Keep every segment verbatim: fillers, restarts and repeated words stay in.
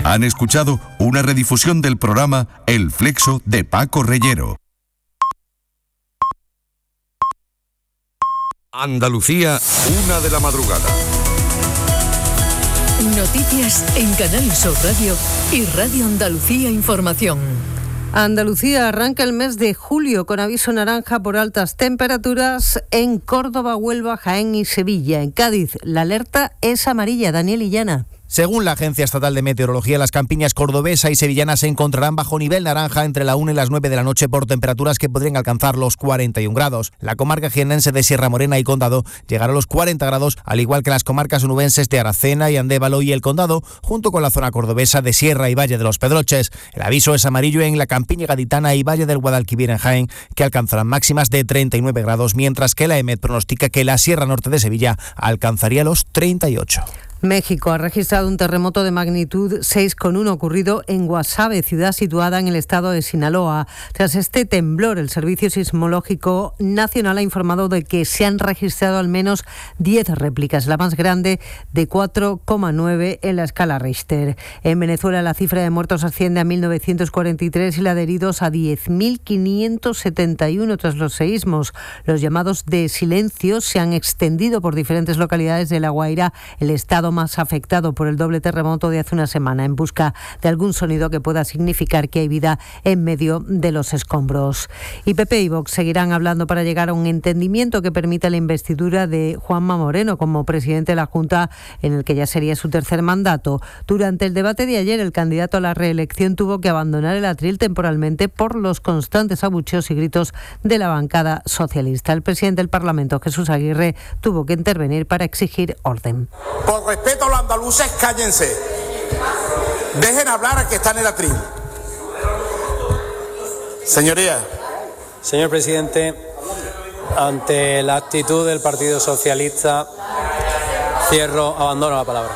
Han escuchado una redifusión del programa El Flexo de Paco Reyero. Andalucía, una de la madrugada. Noticias en Canal Sur Radio y Radio Andalucía Información. Andalucía arranca el mes de julio con aviso naranja por altas temperaturas en Córdoba, Huelva, Jaén y Sevilla. En Cádiz, la alerta es amarilla. Daniel Illana. Según la Agencia Estatal de Meteorología, las campiñas cordobesa y sevillana se encontrarán bajo nivel naranja entre la una y las nueve de la noche por temperaturas que podrían alcanzar los cuarenta y un grados. La comarca jiennense de Sierra Morena y Condado llegará a los cuarenta grados, al igual que las comarcas onubenses de Aracena y Andévalo y el Condado, junto con la zona cordobesa de Sierra y Valle de los Pedroches. El aviso es amarillo en la campiña gaditana y Valle del Guadalquivir en Jaén, que alcanzarán máximas de treinta y nueve grados, mientras que la EMET pronostica que la Sierra Norte de Sevilla alcanzaría los treinta y ocho. México ha registrado un terremoto de magnitud seis coma uno ocurrido en Guasave, ciudad situada en el estado de Sinaloa. Tras este temblor, el Servicio Sismológico Nacional ha informado de que se han registrado al menos diez réplicas, la más grande de cuatro coma nueve en la escala Richter. En Venezuela, la cifra de muertos asciende a mil novecientos cuarenta y tres y la de heridos a diez mil quinientos setenta y uno tras los seísmos. Los llamados de silencio se han extendido por diferentes localidades de La Guaira, el estado más afectado por el doble terremoto de hace una semana, en busca de algún sonido que pueda significar que hay vida en medio de los escombros. Y P P y Vox seguirán hablando para llegar a un entendimiento que permita la investidura de Juanma Moreno como presidente de la Junta, en el que ya sería su tercer mandato. Durante el debate de ayer, el candidato a la reelección tuvo que abandonar el atril temporalmente por los constantes abucheos y gritos de la bancada socialista. El presidente del Parlamento, Jesús Aguirre, tuvo que intervenir para exigir orden. Por respeto a los andaluces, cállense. Dejen hablar al que está en el atril. Señoría. Señor presidente, ante la actitud del Partido Socialista, cierro, abandono la palabra.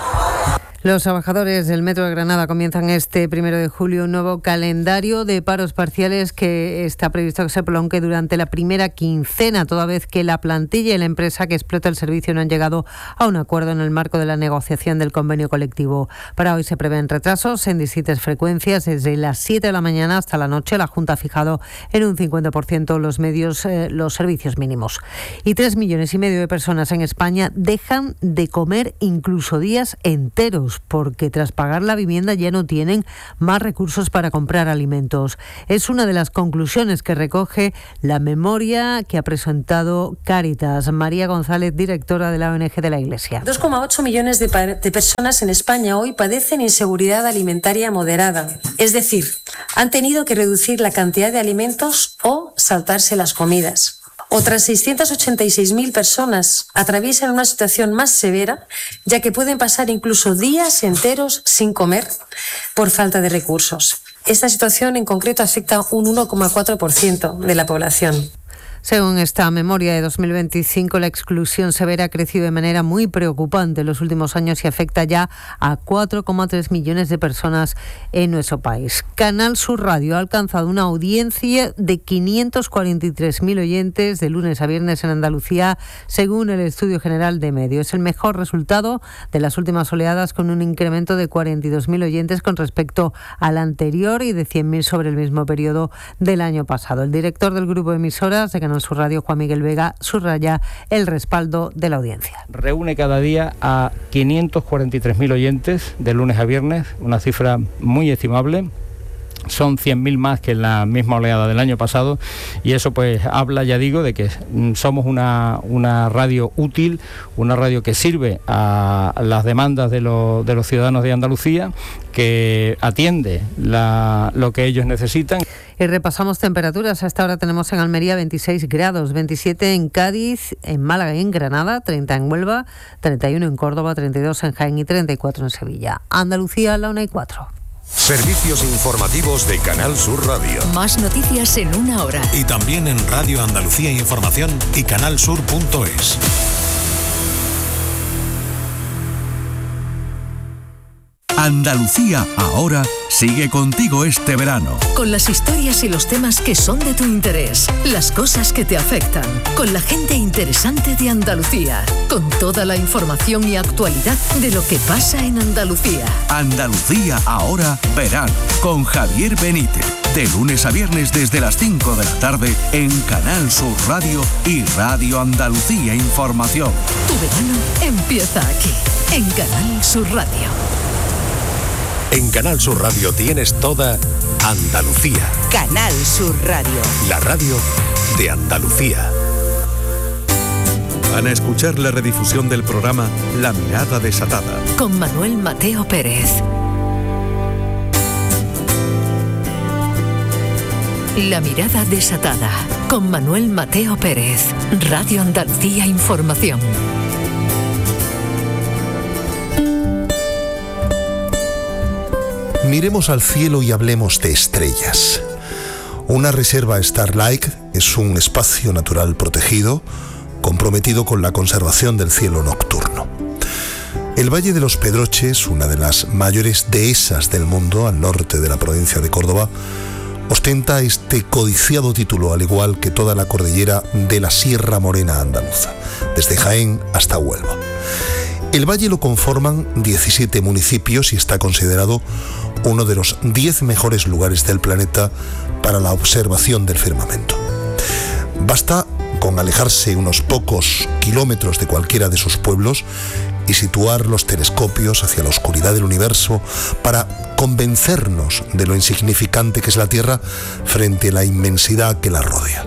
Los trabajadores del Metro de Granada comienzan este primero de julio un nuevo calendario de paros parciales que está previsto que se prolongue durante la primera quincena, toda vez que la plantilla y la empresa que explota el servicio no han llegado a un acuerdo en el marco de la negociación del convenio colectivo. Para hoy se prevén retrasos en distintas frecuencias desde las siete de la mañana hasta la noche. La Junta ha fijado en un cincuenta por ciento los medios, eh, los servicios mínimos. Y tres millones y medio de personas en España dejan de comer incluso días enteros, porque tras pagar la vivienda ya no tienen más recursos para comprar alimentos. Es una de las conclusiones que recoge la memoria que ha presentado Cáritas. María González, directora de la O N G de la Iglesia. dos coma ocho millones de, de personas en España hoy padecen inseguridad alimentaria moderada. Es decir, han tenido que reducir la cantidad de alimentos o saltarse las comidas. Otras seiscientas ochenta y seis mil personas atraviesan una situación más severa, ya que pueden pasar incluso días enteros sin comer por falta de recursos. Esta situación en concreto afecta a un uno coma cuatro por ciento de la población. Según esta memoria de dos mil veinticinco, la exclusión severa ha crecido de manera muy preocupante en los últimos años y afecta ya a cuatro coma tres millones de personas en nuestro país. Canal Sur Radio ha alcanzado una audiencia de quinientos cuarenta y tres mil oyentes de lunes a viernes en Andalucía, según el Estudio General de Medios. Es el mejor resultado de las últimas oleadas, con un incremento de cuarenta y dos mil oyentes con respecto al anterior y de cien mil sobre el mismo periodo del año pasado. El director del grupo de emisoras de Canal Sur Radio, Juan Miguel Vega, subraya el respaldo de la audiencia. Reúne cada día a quinientos cuarenta y tres mil oyentes de lunes a viernes, una cifra muy estimable. Son cien mil más que en la misma oleada del año pasado, y eso pues habla, ya digo, de que somos una, una radio útil, una radio que sirve a las demandas de, lo, de los ciudadanos de Andalucía, que atiende la, lo que ellos necesitan. Y repasamos temperaturas. Hasta ahora tenemos en Almería veintiséis grados, veintisiete en Cádiz, en Málaga y en Granada, treinta en Huelva, treinta y uno en Córdoba, treinta y dos en Jaén y treinta y cuatro en Sevilla. Andalucía, la una y cuatro. Servicios informativos de Canal Sur Radio. Más noticias en una hora. Y también en Radio Andalucía Información y canalsur punto es. Andalucía Ahora sigue contigo este verano. Con las historias y los temas que son de tu interés, las cosas que te afectan, con la gente interesante de Andalucía, con toda la información y actualidad de lo que pasa en Andalucía. Andalucía Ahora verano, con Javier Benítez, de lunes a viernes desde las cinco de la tarde en Canal Sur Radio y Radio Andalucía Información. Tu verano empieza aquí, en Canal Sur Radio. En Canal Sur Radio tienes toda Andalucía. Canal Sur Radio. La radio de Andalucía. Van a escuchar la redifusión del programa La Mirada Desatada. Con Manuel Mateo Pérez. La Mirada Desatada. Con Manuel Mateo Pérez. Radio Andalucía Información. Miremos al cielo y hablemos de estrellas. Una reserva Starlight es un espacio natural protegido, comprometido con la conservación del cielo nocturno. El Valle de los Pedroches, una de las mayores dehesas del mundo al norte de la provincia de Córdoba, ostenta este codiciado título, al igual que toda la cordillera de la Sierra Morena andaluza, desde Jaén hasta Huelva. El valle lo conforman diecisiete municipios y está considerado uno de los diez mejores lugares del planeta para la observación del firmamento. Basta con alejarse unos pocos kilómetros de cualquiera de sus pueblos y situar los telescopios hacia la oscuridad del universo para convencernos de lo insignificante que es la Tierra frente a la inmensidad que la rodea.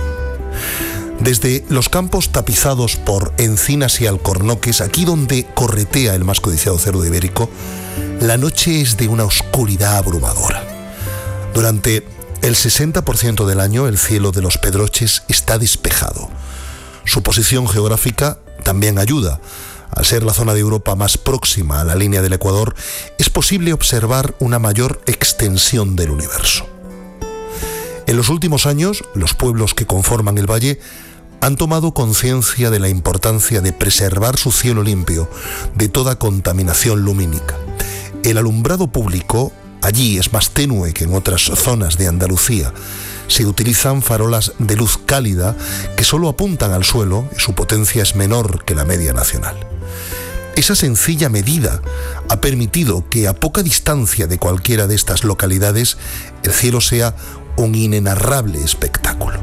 Desde los campos tapizados por encinas y alcornoques, aquí donde corretea el más codiciado cerdo ibérico, la noche es de una oscuridad abrumadora. Durante el sesenta por ciento del año el cielo de los Pedroches está despejado. Su posición geográfica también ayuda. Al ser la zona de Europa más próxima a la línea del Ecuador, es posible observar una mayor extensión del universo. En los últimos años, los pueblos que conforman el valle han tomado conciencia de la importancia de preservar su cielo limpio de toda contaminación lumínica. El alumbrado público allí es más tenue que en otras zonas de Andalucía. Se utilizan farolas de luz cálida que solo apuntan al suelo y su potencia es menor que la media nacional. Esa sencilla medida ha permitido que a poca distancia de cualquiera de estas localidades el cielo sea un inenarrable espectáculo.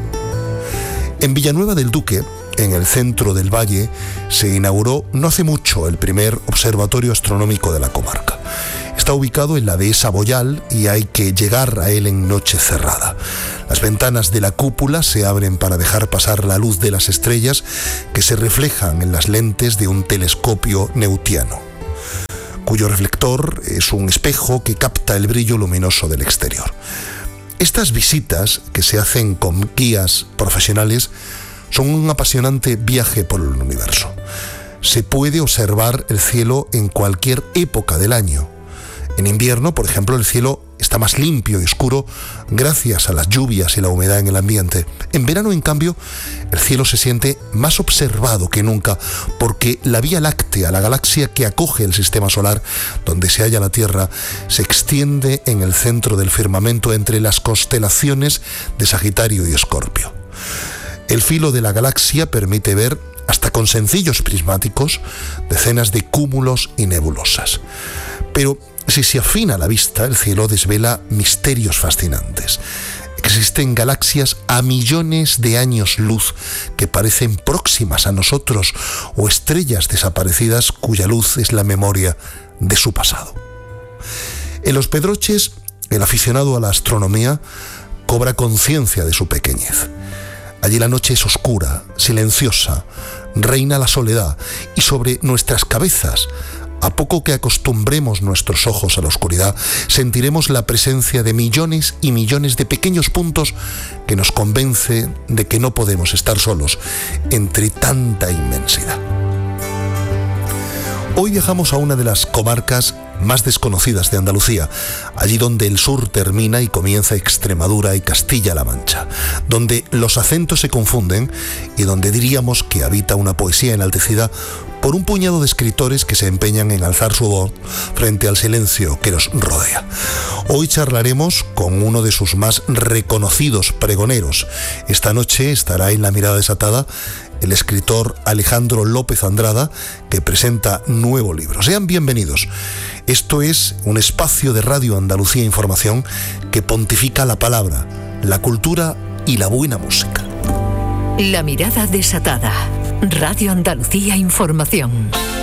En Villanueva del Duque, en el centro del valle, se inauguró no hace mucho el primer observatorio astronómico de la comarca. Está ubicado en la dehesa Boyal y hay que llegar a él en noche cerrada. Las ventanas de la cúpula se abren para dejar pasar la luz de las estrellas que se reflejan en las lentes de un telescopio neutiano, cuyo reflector es un espejo que capta el brillo luminoso del exterior. Estas visitas, que se hacen con guías profesionales, son un apasionante viaje por el universo. Se puede observar el cielo en cualquier época del año. En invierno, por ejemplo, el cielo está más limpio y oscuro gracias a las lluvias y la humedad en el ambiente. En verano, en cambio, el cielo se siente más observado que nunca porque la Vía Láctea, la galaxia que acoge el sistema solar donde se halla la Tierra, se extiende en el centro del firmamento entre las constelaciones de Sagitario y Escorpio. El filo de la galaxia permite ver, hasta con sencillos prismáticos, decenas de cúmulos y nebulosas. Pero si se afina la vista, el cielo desvela misterios fascinantes. Existen galaxias a millones de años luz que parecen próximas a nosotros o estrellas desaparecidas cuya luz es la memoria de su pasado. En los Pedroches, el aficionado a la astronomía cobra conciencia de su pequeñez. Allí la noche es oscura, silenciosa, reina la soledad y sobre nuestras cabezas, a poco que acostumbremos nuestros ojos a la oscuridad, sentiremos la presencia de millones y millones de pequeños puntos que nos convence de que no podemos estar solos entre tanta inmensidad. Hoy viajamos a una de las comarcas más desconocidas de Andalucía, allí donde el sur termina y comienza Extremadura y Castilla-La Mancha, donde los acentos se confunden y donde diríamos que habita una poesía enaltecida por un puñado de escritores que se empeñan en alzar su voz frente al silencio que nos rodea. Hoy charlaremos con uno de sus más reconocidos pregoneros. Esta noche estará en La Mirada Desatada el escritor Alejandro López Andrada, que presenta nuevo libro. Sean bienvenidos. Esto es un espacio de Radio Andalucía Información que pontifica la palabra, la cultura y la buena música. La Mirada Desatada. Radio Andalucía Información.